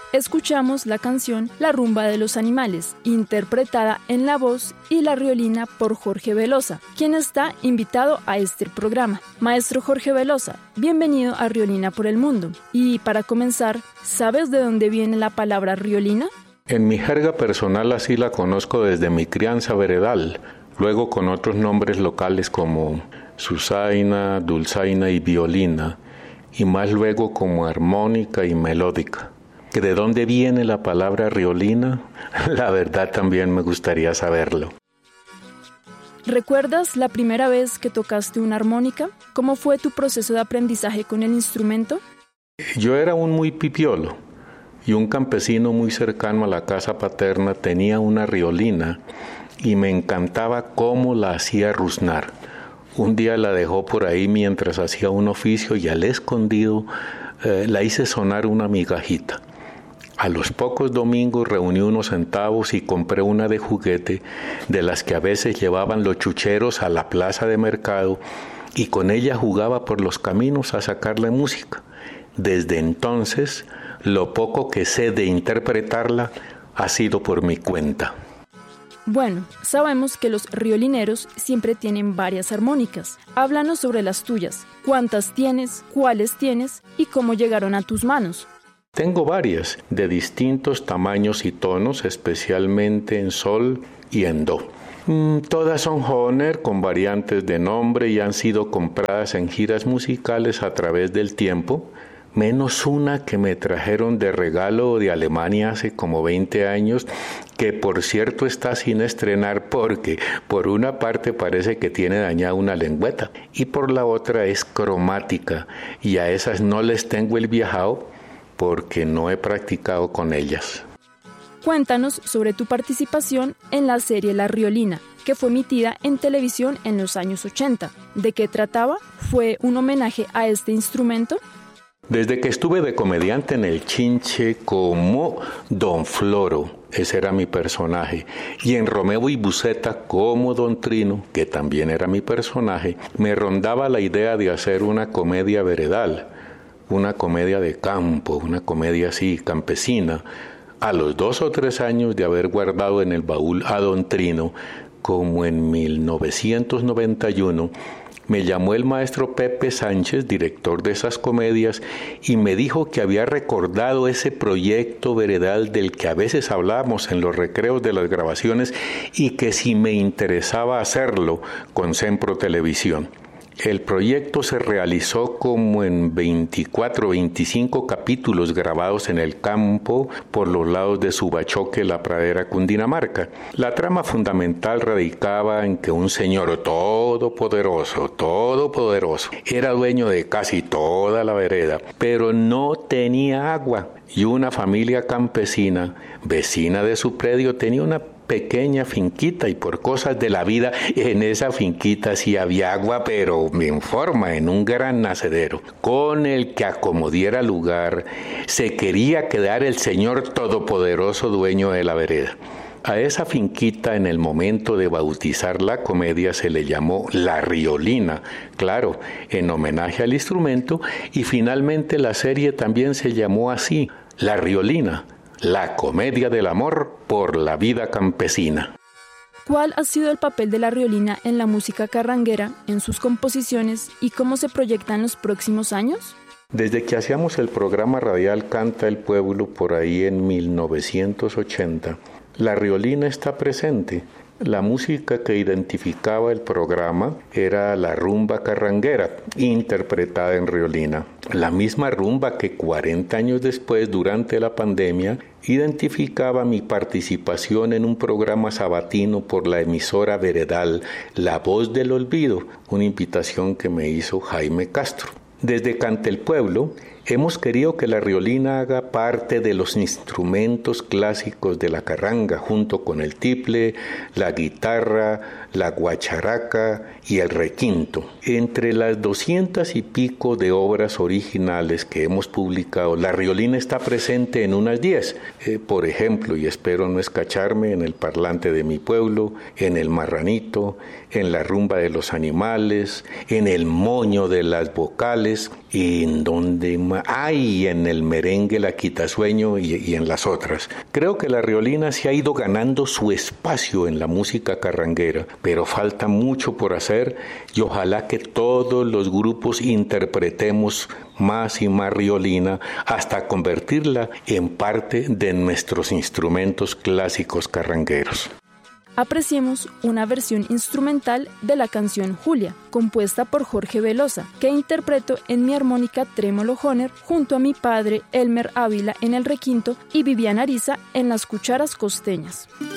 escuchamos la canción La rumba de los animales, interpretada en la voz y la riolina por Jorge Velosa, quien está invitado a este programa. Maestro Jorge Velosa, bienvenido a Riolina por el Mundo. Y para comenzar, ¿sabes de dónde viene la palabra riolina? En mi jerga personal así la conozco desde mi crianza veredal, luego con otros nombres locales como Susaina, Dulzaina y Violina, y más luego como armónica y melódica. ¿De dónde viene la palabra riolina? La verdad también me gustaría saberlo. ¿Recuerdas la primera vez que tocaste una armónica? ¿Cómo fue tu proceso de aprendizaje con el instrumento? Yo era un muy pipiolo y un campesino muy cercano a la casa paterna tenía una riolina y me encantaba cómo la hacía ruznar. Un día la dejó por ahí mientras hacía un oficio y al escondido la hice sonar una migajita. A los pocos domingos reuní unos centavos y compré una de juguete de las que a veces llevaban los chucheros a la plaza de mercado y con ella jugaba por los caminos a sacarle música. Desde entonces, lo poco que sé de interpretarla ha sido por mi cuenta. Bueno, sabemos que los riolineros siempre tienen varias armónicas. Háblanos sobre las tuyas. ¿Cuántas tienes? ¿Cuáles tienes? ¿Y cómo llegaron a tus manos? Tengo varias, de distintos tamaños y tonos, especialmente en sol y en do. Todas son Hohner con variantes de nombre y han sido compradas en giras musicales a través del tiempo, menos una que me trajeron de regalo de Alemania hace como 20 años, que por cierto está sin estrenar porque por una parte parece que tiene dañada una lengüeta y por la otra es cromática y a esas no les tengo el viajado porque no he practicado con ellas. Cuéntanos sobre tu participación en la serie La Riolina, que fue emitida en televisión en los años 80. ¿De qué trataba? ¿Fue un homenaje a este instrumento? Desde que estuve de comediante en el Chinche como Don Floro, ese era mi personaje, y en Romeo y Buceta como Don Trino, que también era mi personaje, me rondaba la idea de hacer una comedia veredal, una comedia de campo, una comedia así, campesina. A los 2 o 3 años de haber guardado en el baúl a Don Trino, como en 1991, me llamó el maestro Pepe Sánchez, director de esas comedias, y me dijo que había recordado ese proyecto veredal del que a veces hablábamos en los recreos de las grabaciones y que si me interesaba hacerlo con Sempro Televisión. El proyecto se realizó como en 24 o 25 capítulos grabados en el campo por los lados de Subachoque, La Pradera, Cundinamarca. La trama fundamental radicaba en que un señor todopoderoso, era dueño de casi toda la vereda, pero no tenía agua y una familia campesina, vecina de su predio, tenía una pequeña finquita y por cosas de la vida en esa finquita sí había agua, pero en un gran nacedero, con el que acomodiera lugar se quería quedar el señor todopoderoso dueño de la vereda. A esa finquita en el momento de bautizar la comedia se le llamó La Riolina, claro, en homenaje al instrumento, y finalmente la serie también se llamó así, La Riolina. La comedia del amor por la vida campesina. ¿Cuál ha sido el papel de la riolina en la música carranguera, en sus composiciones y cómo se proyecta en los próximos años? Desde que hacíamos el programa radial Canta el Pueblo por ahí en 1980, la riolina está presente. La música que identificaba el programa era la rumba carranguera, interpretada en riolina. La misma rumba que 40 años después, durante la pandemia, identificaba mi participación en un programa sabatino por la emisora veredal La Voz del Olvido, una invitación que me hizo Jaime Castro. Desde Canta el Pueblo, hemos querido que la riolina haga parte de los instrumentos clásicos de la carranga, junto con el tiple, la guitarra, la guacharaca y el requinto. Entre las 200 y pico de obras originales que hemos publicado, la riolina está presente en unas 10. Por ejemplo, y espero no escacharme, en el parlante de mi pueblo, en el marranito, en la rumba de los animales, en el moño de las vocales, y en donde más hay en el merengue, la quitasueño y en las otras. Creo que la riolina se ha ido ganando su espacio en la música carranguera, pero falta mucho por hacer y ojalá que todos los grupos interpretemos más y más riolina hasta convertirla en parte de nuestros instrumentos clásicos carrangueros. Apreciemos una versión instrumental de la canción Julia, compuesta por Jorge Velosa, que interpreto en mi armónica trémolo Hohner junto a mi padre Elmer Ávila en el requinto y Viviana Ariza en las cucharas costeñas.